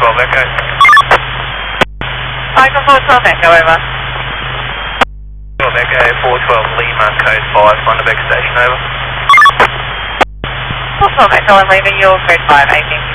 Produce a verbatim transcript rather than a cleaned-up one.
twelve Echo. Michael four twelve Echo, over. twelve Echo, four twelve Lima, code five, Thunderbird station, over. four twelve Echo, I'm leaving you, code five, eighteen.